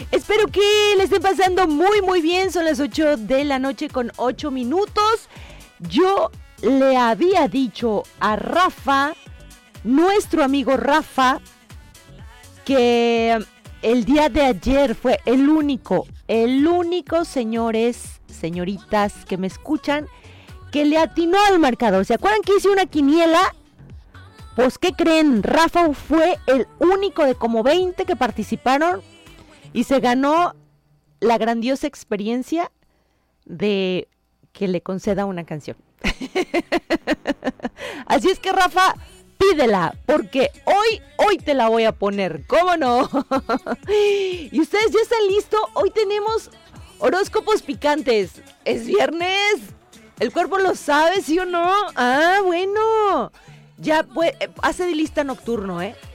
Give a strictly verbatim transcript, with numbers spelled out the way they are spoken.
Espero que le estén pasando muy muy bien. Son las ocho de la noche con ocho minutos. Yo le había dicho a Rafa, nuestro amigo Rafa, que el día de ayer fue el único, el único, señores, señoritas que me escuchan, que le atinó al marcador. ¿Se acuerdan que hice una quiniela? Pues, ¿qué creen? Rafa fue el único de como veinte que participaron y se ganó la grandiosa experiencia de que le conceda una canción. Así es que, Rafa, pídela, porque hoy, hoy te la voy a poner, ¿cómo no? Y ustedes ya están listos. Hoy tenemos horóscopos picantes. Es viernes. ¿El cuerpo lo sabe, sí o no? Ah, bueno. Ya pues, hace de lista nocturno, ¿eh?